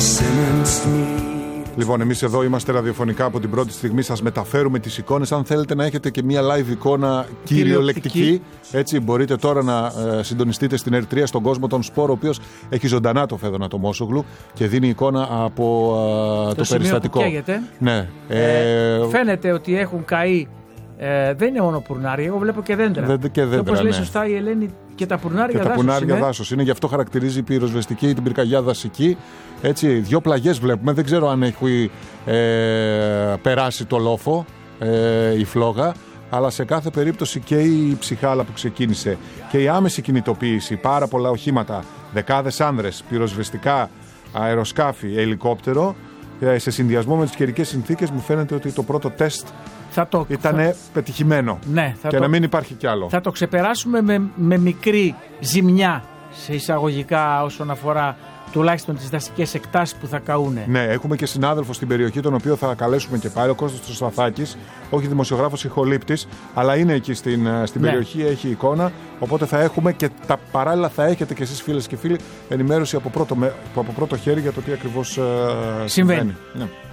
Λοιπόν, εμείς εδώ είμαστε ραδιοφωνικά από την πρώτη στιγμή. Σας μεταφέρουμε τις εικόνες. Αν θέλετε να έχετε και μια live εικόνα κυριολεκτική, έτσι μπορείτε τώρα να συντονιστείτε στην ΕΡΤ3 στον κόσμο των σπορ, ο οποίος έχει ζωντανά το Φέδωνα το Μόσογλου και δίνει εικόνα από το περιστατικό. Που καίγεται. Ναι. Φαίνεται ότι έχουν καεί. Δεν είναι μόνο πουρνάρια, εγώ βλέπω και δέντρα. Όπως λέει σωστά η Ελένη, και τα πουρνάρια δάσος είναι. Γι' αυτό χαρακτηρίζει η πυροσβεστική την πυρκαγιά δασική. Έτσι, 2 πλαγιές βλέπουμε. Δεν ξέρω αν έχει περάσει το λόφο η φλόγα. Αλλά σε κάθε περίπτωση και η ψυχάλα που ξεκίνησε και η άμεση κινητοποίηση, πάρα πολλά οχήματα, δεκάδες άνδρες, πυροσβεστικά, αεροσκάφη, ελικόπτερο, σε συνδυασμό με τις καιρικές συνθήκες, μου φαίνεται ότι το πρώτο τεστ ήταν πετυχημένο. Ναι, και να μην υπάρχει κι άλλο. Θα το ξεπεράσουμε με μικρή ζημιά σε εισαγωγικά όσον αφορά τουλάχιστον τις δασικές εκτάσεις που θα καούν. Ναι, έχουμε και συνάδελφο στην περιοχή, τον οποίο θα καλέσουμε και πάλι, ο Κώστας Τσοσταθάκης, όχι δημοσιογράφος, ηχολήπτης, αλλά είναι εκεί στην περιοχή, έχει εικόνα. Οπότε θα έχουμε και παράλληλα θα έχετε και εσείς, φίλες και φίλοι, ενημέρωση από πρώτο χέρι για το τι ακριβώς συμβαίνει. Ναι.